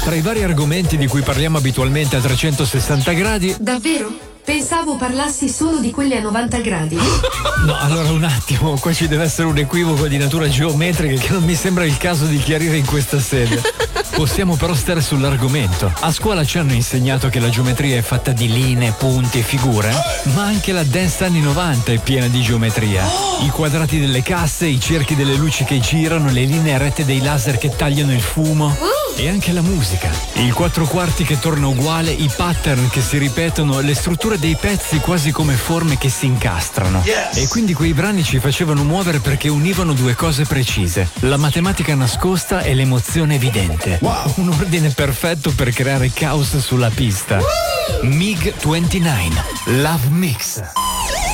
Tra i vari argomenti di cui parliamo abitualmente a 360 gradi... Davvero? Pensavo parlassi solo di quelli a 90 gradi. No, allora un attimo, qua ci deve essere un equivoco di natura geometrica che non mi sembra il caso di chiarire in questa sede. Possiamo però stare sull'argomento. A scuola ci hanno insegnato che la geometria è fatta di linee, punti e figure, ma anche la dance anni 90 è piena di geometria. I quadrati delle casse, i cerchi delle luci che girano, le linee rette dei laser che tagliano il fumo e anche la musica. Il 4/4 che torna uguale, i pattern che si ripetono, le strutture dei pezzi quasi come forme che si incastrano. E quindi quei brani ci facevano muovere perché univano due cose precise: la matematica nascosta e l'emozione evidente. Un ordine perfetto per creare caos sulla pista. MiG 29 Love Mix.